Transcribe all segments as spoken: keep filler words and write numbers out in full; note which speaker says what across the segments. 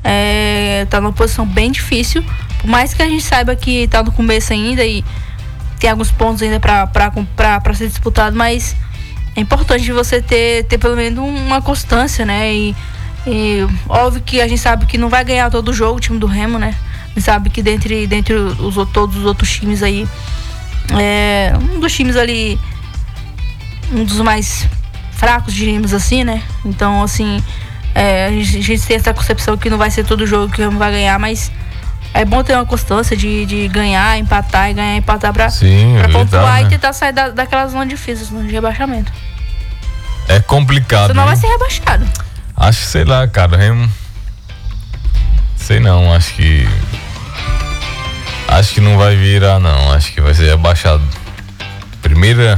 Speaker 1: É, tá numa posição bem difícil. Por mais que a gente saiba que tá no começo ainda e tem alguns pontos ainda pra, pra, pra, pra ser disputado, mas é importante você ter, ter pelo menos uma constância, né? E, e óbvio que a gente sabe que não vai ganhar todo o jogo o time do Remo, né? A gente sabe que dentre, dentre os, todos os outros times aí, é um dos times ali, um dos mais fracos, diríamos assim, né? Então, assim, é, a, gente, a gente tem essa concepção que não vai ser todo jogo que o Remo vai ganhar, mas é bom ter uma constância de, de ganhar, empatar e ganhar, empatar pra,
Speaker 2: Sim,
Speaker 1: pra
Speaker 2: é
Speaker 1: pontuar
Speaker 2: verdade,
Speaker 1: e
Speaker 2: né?
Speaker 1: tentar sair da, daquela zona difícil, zona de rebaixamento.
Speaker 2: É complicado.
Speaker 1: Você não
Speaker 2: hein?
Speaker 1: vai ser rebaixado.
Speaker 2: Acho que, sei lá, cara, Remo. Sei não, acho que. Acho que não vai virar, não. Acho que vai ser rebaixado. Primeira.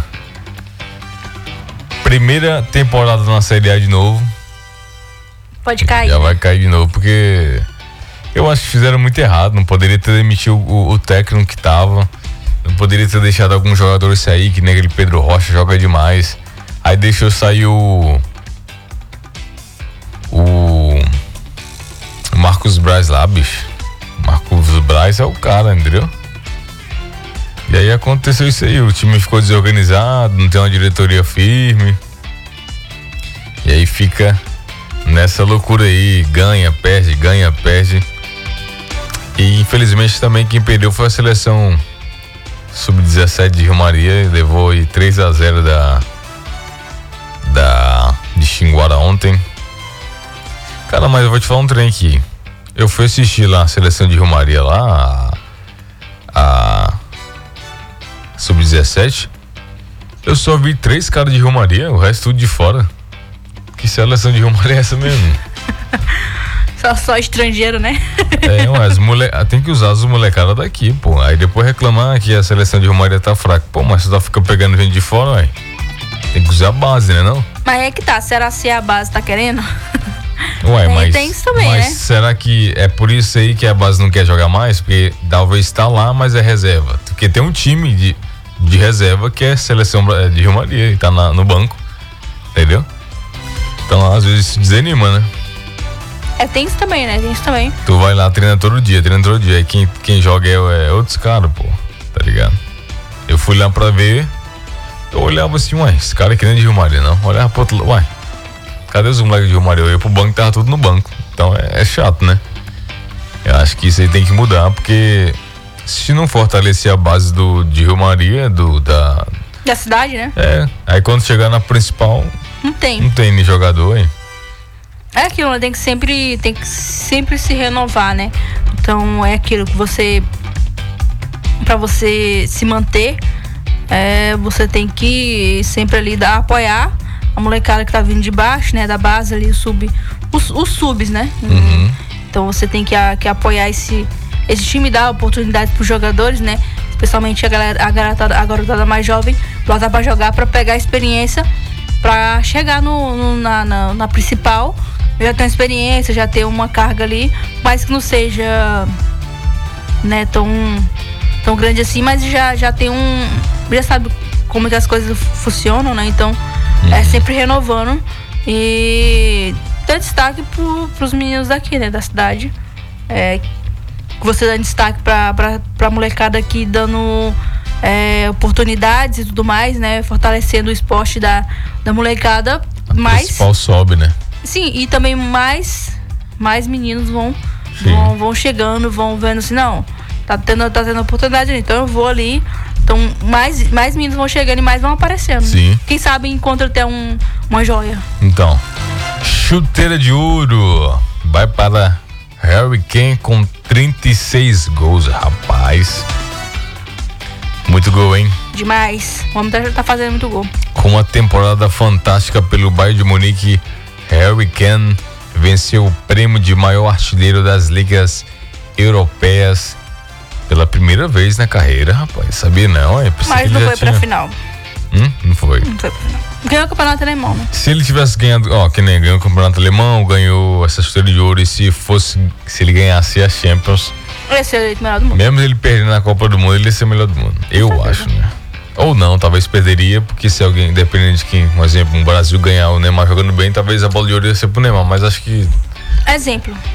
Speaker 2: Primeira temporada na Série A de novo.
Speaker 1: Pode cair.
Speaker 2: Já
Speaker 1: né?
Speaker 2: vai cair de novo, porque. Eu acho que fizeram muito errado. Não poderia ter demitido o, o técnico que tava. Não poderia ter deixado alguns jogadores sair, que nem aquele Pedro Rocha joga demais. Aí deixou sair o. O. Marcos Braz lá, bicho. Marcos Braz é o cara, entendeu? E aí aconteceu isso aí. O time ficou desorganizado, não tem uma diretoria firme. E aí fica nessa loucura aí. Ganha, perde, ganha, perde. E infelizmente também quem perdeu foi a seleção sub dezessete de Rio Maria. Levou aí três a zero da. Da. De Xinguara ontem. Cara, mas eu vou te falar um trem aqui. Eu fui assistir lá a seleção de Rio Maria lá. A. a sub dezessete. Eu só vi três caras de Rio Maria, o resto tudo de fora. Que seleção de Rio Maria é essa mesmo?
Speaker 1: Só, só estrangeiro, né?
Speaker 2: É, mas mole... tem que usar as molecadas daqui, pô. Aí depois reclamar que a seleção de Rio Maria tá fraca. Pô, mas você tá fica pegando gente de fora, ué. Tem que usar a base, né não?
Speaker 1: Mas é que tá, será se a base tá querendo?
Speaker 2: Ué,
Speaker 1: Tem-
Speaker 2: mas,
Speaker 1: tem isso também,
Speaker 2: mas
Speaker 1: né?
Speaker 2: será que é por isso aí que a base não quer jogar mais? Porque talvez tá lá, mas é reserva. Porque tem um time de, de reserva que é seleção de Rio Maria e tá na, no banco. Entendeu? Então às vezes isso desanima, né?
Speaker 1: É, tem isso também, né? Tem isso também.
Speaker 2: Tu vai lá, treina todo dia, treina todo dia. Aí quem, quem joga é, é outros caras, pô. Tá ligado? Eu fui lá pra ver. Eu olhava assim, ué, esse cara aqui não é de Rio Maria, não. Olhava pro outro lado, ué. Cadê os moleques de Rio Maria? Eu ia pro banco e tava tudo no banco. Então é, é chato, né? Eu acho que isso aí tem que mudar, porque se não fortalecer a base do, de Rio Maria, do, da.
Speaker 1: Da cidade, né?
Speaker 2: É. Aí quando chegar na principal,
Speaker 1: Não tem.
Speaker 2: não tem nem jogador, hein?
Speaker 1: É aquilo, né? Tem que sempre, tem que sempre se renovar, né? Então é aquilo que você, pra você se manter, é, você tem que sempre ali dar, apoiar a molecada que tá vindo de baixo, né? Da base ali, o sub, os, os subs, né?
Speaker 2: Uhum.
Speaker 1: Então você tem que, a, que apoiar esse, esse time, dar oportunidade pros jogadores, né? Especialmente a galera, a garotada, a garotada mais jovem, botar pra jogar, pra pegar experiência, pra chegar no, no- na, na, na principal, já ter uma experiência, já ter uma carga ali, mas que não seja, né, tão, tão grande assim, mas já, já tem um, já sabe como que as coisas funcionam, né? Então é sempre renovando e ter destaque pro, pros meninos daqui, né, da cidade. É, você dando destaque pra, pra, pra molecada aqui, dando é, oportunidades e tudo mais, né? Fortalecendo o esporte da, da molecada.
Speaker 2: O
Speaker 1: Mas,
Speaker 2: principal sobe, né?
Speaker 1: sim, e também mais, mais meninos vão,
Speaker 2: Sim.
Speaker 1: vão, vão chegando, vão vendo assim, não, tá tendo, tá tendo oportunidade ali, então eu vou ali. Então, mais, mais meninos vão chegando e mais vão aparecendo.
Speaker 2: Sim.
Speaker 1: Quem sabe encontra até um, uma joia.
Speaker 2: Então, chuteira de ouro vai para Harry Kane com trinta e seis gols, rapaz. Muito gol, hein?
Speaker 1: Demais. O homem tá, tá fazendo muito gol.
Speaker 2: Com uma temporada fantástica pelo Bayern de Munique, Harry Kane venceu o prêmio de maior artilheiro das ligas europeias pela primeira vez na carreira, rapaz. Sabia não, é? Pensei que
Speaker 1: Mas
Speaker 2: ele
Speaker 1: não
Speaker 2: já
Speaker 1: foi pra
Speaker 2: tinha-
Speaker 1: final.
Speaker 2: Hum? Não foi.
Speaker 1: Não foi pra final. Ganhou o campeonato alemão, né?
Speaker 2: Se ele tivesse ganhado, ó, que nem ganhou o campeonato alemão, ganhou essa chuteira de ouro, e se fosse, se ele ganhasse a Champions,
Speaker 1: Esse é o eleito melhor do mundo.
Speaker 2: mesmo ele perdendo a Copa do Mundo, ele ia ser o melhor do mundo. Eu
Speaker 1: certeza.
Speaker 2: acho, né? Ou não, talvez perderia, porque se alguém, dependendo de quem, por exemplo, um Brasil ganhar o Neymar jogando bem, talvez a bola de ouro ia ser pro Neymar, mas acho que
Speaker 1: Exemplo.